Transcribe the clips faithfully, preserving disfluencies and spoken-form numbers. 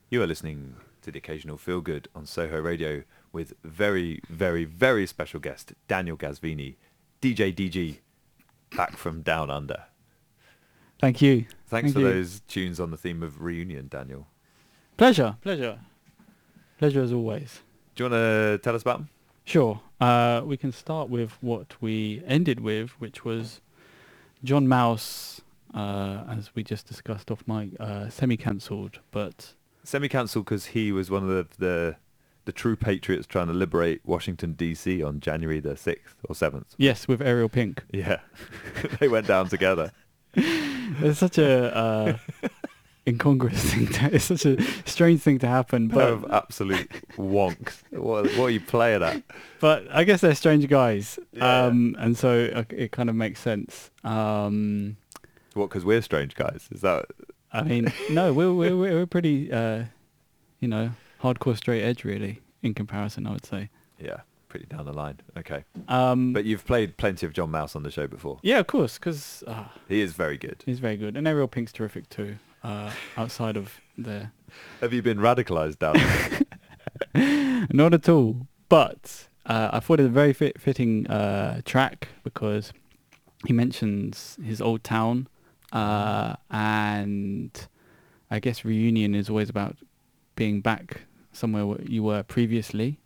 You are listening to the Occasional Feel Good on Soho Radio with very, very, very special guest, Daniel Gazvini, D J D G, back from Down Under. Thank you. Thanks Thank for you. those tunes on the theme of reunion, Daniel. Pleasure, pleasure. Pleasure as always. Do you want to tell us about them? Sure. Uh, we can start with what we ended with, which was John Mouse, uh, as we just discussed off mic, uh, semi-cancelled, but... Semi-cancelled because he was one of the, the the true patriots trying to liberate Washington, D C on January the sixth or seventh. Yes, with Ariel Pink. Yeah. They went down together. It's such a uh, incongruous thing. To, it's such a strange thing to happen. Pair But of absolute wonks. What, what are you playing at? but I guess they're strange guys, Yeah. um, and so uh, it kind of makes sense. Um, What, because we're strange guys? Is that... I mean, no, we're we're we're pretty, uh, you know, hardcore straight edge really in comparison, I would say. Yeah, pretty down the line. Okay. Um, But you've played plenty of John Mouse on the show before. yeah, of course, because uh, He is very good. he's very good, and Ariel Pink's terrific too. Uh, outside of their, Have you been radicalised down there? not at all, but uh, I thought it was a very fit, fitting uh, track because he mentions his old town. Uh, and I guess reunion is always about being back somewhere where you were previously.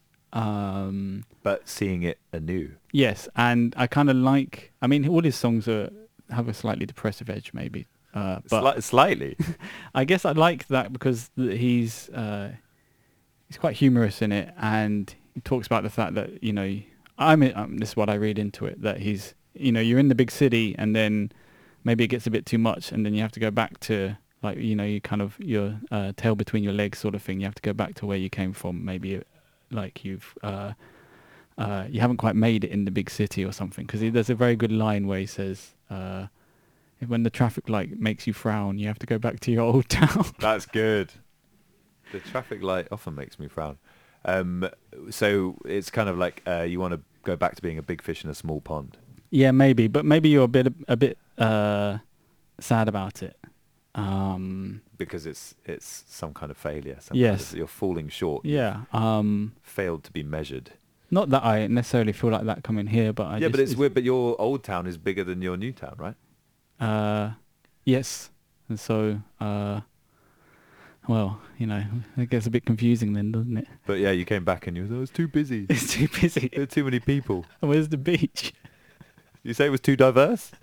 Um, But seeing it anew. yes, and I kind of like. I mean, all his songs are have a slightly depressive edge, maybe. Uh, but Sli- slightly. I guess I like that because th- he's uh, he's quite humorous in it, and he talks about the fact that you know I'm. Um, this is what I read into it, that he's you know you're in the big city, and then maybe it gets a bit too much, and then you have to go back to, like, you know, you kind of, your uh, tail between your legs sort of thing. You have to go back to where you came from. Maybe, uh, like, you've, uh, uh, you haven't quite made it in the big city or something. Because there's a very good line where he says, uh, when the traffic light makes you frown, you have to go back to your old town. That's good. The traffic light often makes me frown. Um, so it's kind of like uh, you want to go back to being a big fish in a small pond. Yeah, maybe. But maybe you're a bit, a bit uh, sad about it. Um, Because it's it's some kind of failure. Some Yes. kind of, you're falling short. yeah. Um, Failed to be measured. not that I necessarily feel like that coming here, but I yeah, just, but it's weird. But your old town is bigger than your new town, right? Uh, yes, and so, uh, well, you know, it gets a bit confusing then, doesn't it? But yeah, you came back and you was, oh, it's too busy. It's too busy. There are too many people. Where's the beach? You say it was too diverse?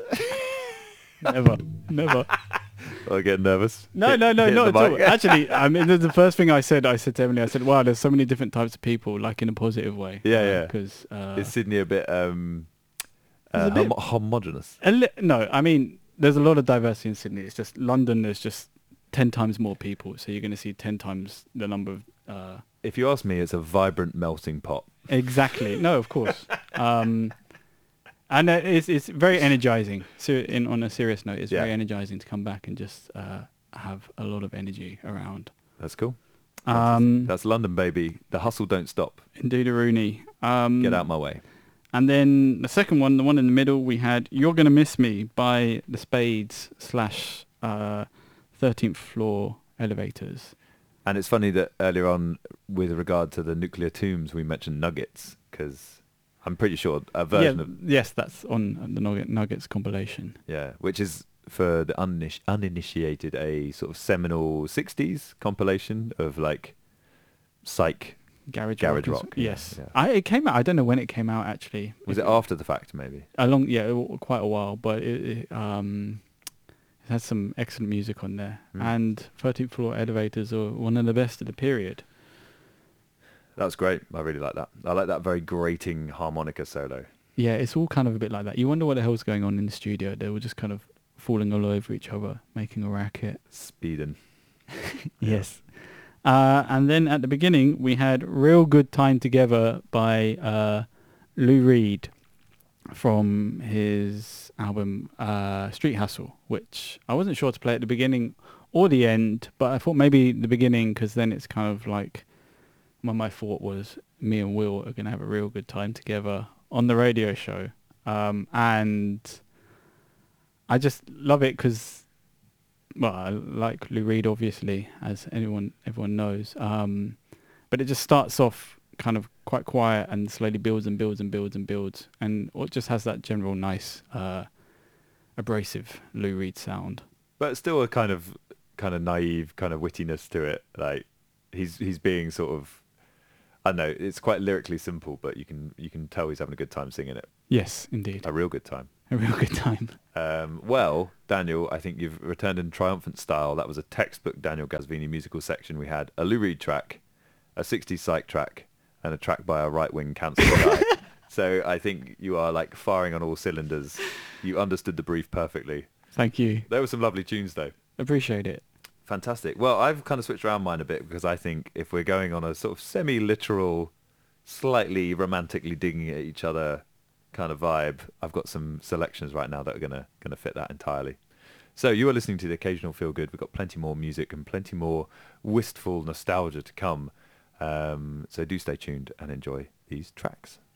Never, never. I get nervous. No, Hit- no, no, hit not the at all. mic. Actually, I mean, the, the first thing I said, I said to Emily, I said, wow, there's so many different types of people, like in a positive way. Yeah, yeah. Because, uh, Is Sydney a bit um, It's a uh, bit- homo- homogenous? a li- no, I mean, there's a lot of diversity in Sydney. It's just London, there's just ten times more people. So you're going to see ten times the number of... Uh, If you ask me, it's a vibrant melting pot. Exactly. No, of course. Um, and uh, it's it's very energizing. So, in on a serious note, it's Yeah. very energizing to come back and just uh, have a lot of energy around. That's cool. Um, That's London, baby. The hustle don't stop. Indeed, Rooney. Um, Get out my way. And then the second one, the one in the middle, we had "You're Gonna Miss Me" by the Spades slash uh, thirteenth Floor Elevators. And it's funny that earlier on, with regard to the Nuclear Tombs, we mentioned Nuggets, because I'm pretty sure a version yeah, of... yes, that's on the Nugget, Nuggets compilation. Yeah, which is, for the uniniti- uninitiated, a sort of seminal sixties compilation of, like, psych. Garage, Garage rock. rock, and- yeah, Yes, yeah. I, it came out. I don't know when it came out actually. Was it after the fact, maybe? A long, yeah, it wa- quite a while, but it, it um, it has some excellent music on there. Mm. And thirteenth Floor Elevators are one of the best of the period. That's great. I really like that. I like that very grating harmonica solo. Yeah, it's all kind of a bit like that. You wonder what the hell's going on in the studio. They were just kind of falling all over each other, making a racket. Speeding. Yes. Uh, and then at the beginning, we had "Real Good Time Together" by uh, Lou Reed from his album uh, Street Hustle, which I wasn't sure to play at the beginning or the end, but I thought maybe the beginning, because then it's kind of like, well, my thought was me and Will are going to have a real good time together on the radio show. Um, and I just love it because well, I like Lou Reed, obviously, as anyone everyone knows. Um, but it just starts off kind of quite quiet and slowly builds and builds and builds and builds, and it just has that general nice, uh, abrasive Lou Reed sound. But still a kind of kind of naive kind of wittiness to it. Like he's he's being sort of, I don't know, it's quite lyrically simple, but you can you can tell he's having a good time singing it. Yes, indeed, A real good time. a real good time. Um, well, Daniel, I think you've returned in triumphant style. That was a textbook Daniel Gazvini musical section. We had a Lou Reed track, a sixties psych track, and a track by a right-wing council guy. So I think you are like firing on all cylinders. You understood the brief perfectly. Thank you. There were some lovely tunes though. Appreciate it. Fantastic. Well, I've kind of switched around mine a bit because I think if we're going on a sort of semi-literal, slightly romantically digging at each other kind of vibe, I've got some selections right now that are gonna gonna fit that entirely. So you are listening to the Occasional Feel Good. We've got plenty more music and plenty more wistful nostalgia to come. Um, so do stay tuned and enjoy these tracks.